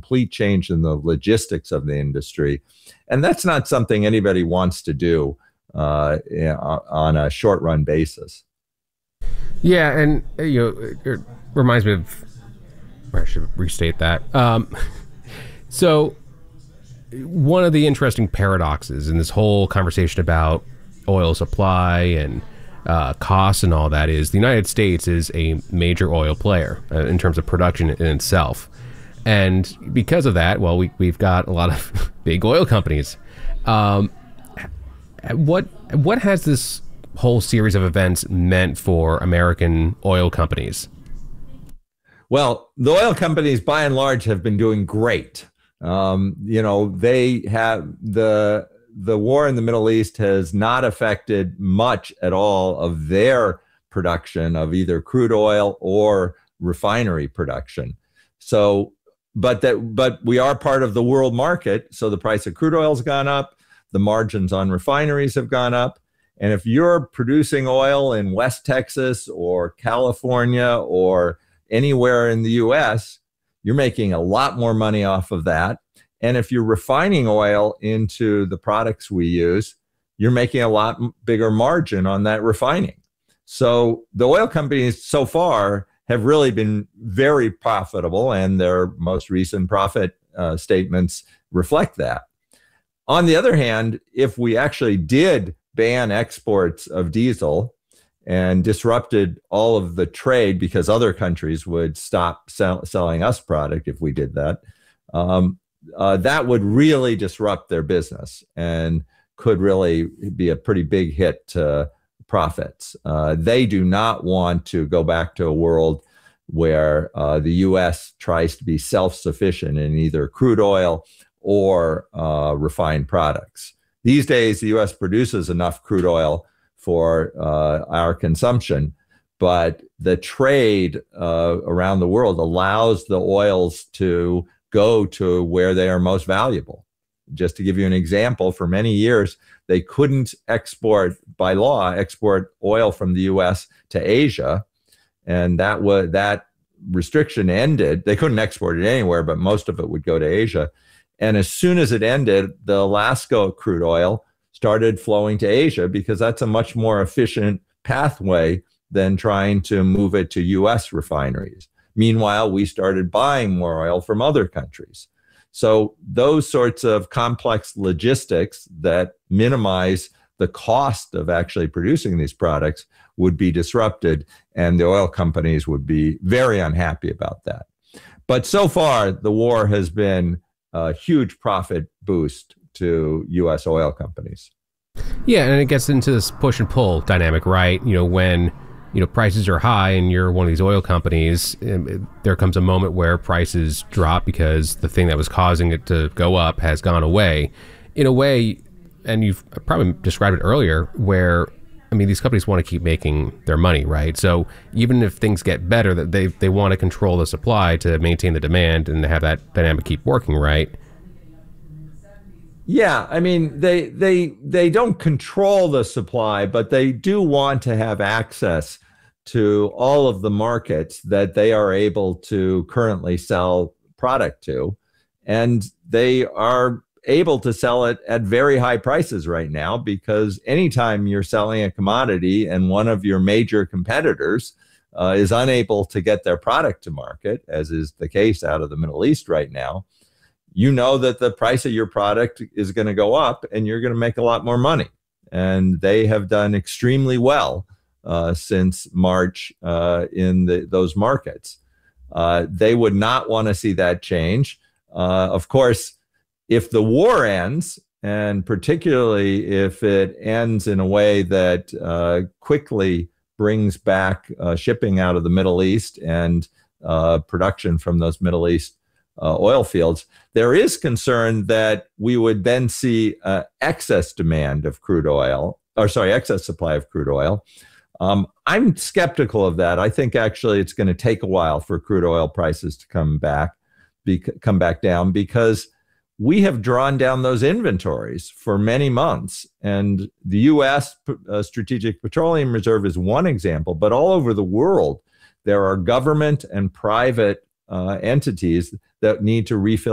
complete change in the logistics of the industry. And that's not something anybody wants to do on a short run basis. Yeah, and it reminds me of, or I should restate that. So one of the interesting paradoxes in this whole conversation about oil supply and costs and all that is the United States is a major oil player in terms of production in itself. And because of that, well, we've got a lot of big oil companies. What has this whole series of events meant for American oil companies? Well, the oil companies, by and large, have been doing great. They have the war in the Middle East has not affected much at all of their production of either crude oil or refinery production. So, but we are part of the world market. So the price of crude oil has gone up. The margins on refineries have gone up. And if you're producing oil in West Texas or California or anywhere in the US, you're making a lot more money off of that. And if you're refining oil into the products we use, you're making a lot bigger margin on that refining. So the oil companies so far have really been very profitable, and their most recent profit statements reflect that. On the other hand, if we actually did ban exports of diesel and disrupted all of the trade because other countries would stop selling us product if we did that, that would really disrupt their business and could really be a pretty big hit to profits. They do not want to go back to a world where the U.S. tries to be self-sufficient in either crude oil or refined products. These days, the U.S. produces enough crude oil for our consumption, but the trade around the world allows the oils to go to where they are most valuable. Just to give you an example, for many years, they couldn't by law, export oil from the U.S. to Asia. And that restriction ended. They couldn't export it anywhere, but most of it would go to Asia. And as soon as it ended, the Alaska crude oil started flowing to Asia because that's a much more efficient pathway than trying to move it to U.S. refineries. Meanwhile, we started buying more oil from other countries. So those sorts of complex logistics that minimize the cost of actually producing these products would be disrupted, and the oil companies would be very unhappy about that. But so far, the war has been a huge profit boost to U.S. oil companies. Yeah, and it gets into this push and pull dynamic, right? When prices are high and you're one of these oil companies, there comes a moment where prices drop because the thing that was causing it to go up has gone away. In a way, and you've probably described it earlier, where, these companies want to keep making their money, right? So even if things get better, that they want to control the supply to maintain the demand and have that dynamic keep working, right? Yeah, they don't control the supply, but they do want to have access to all of the markets that they are able to currently sell product to. And they are able to sell it at very high prices right now, because anytime you're selling a commodity and one of your major competitors is unable to get their product to market, as is the case out of the Middle East right now, you know that the price of your product is going to go up and you're going to make a lot more money. And they have done extremely well since March in those markets. They would not want to see that change. Of course, if the war ends, and particularly if it ends in a way that quickly brings back shipping out of the Middle East and production from those Middle East oil fields, there is concern that we would then see excess demand of crude oil, excess supply of crude oil. I'm skeptical of that. I think actually it's going to take a while for crude oil prices to come back down, because we have drawn down those inventories for many months. And the U.S. Strategic Petroleum Reserve is one example, but all over the world, there are government and private entities that need to refill